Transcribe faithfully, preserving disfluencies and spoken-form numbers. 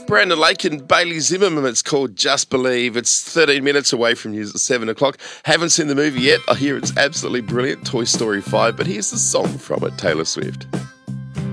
Brandon Lake and Bailey Zimmerman. It's called Just Believe. It's thirteen minutes away from you at seven o'clock. Haven't seen the movie yet. I hear it's absolutely brilliant, Toy Story five, but here's the song from it, Taylor Swift.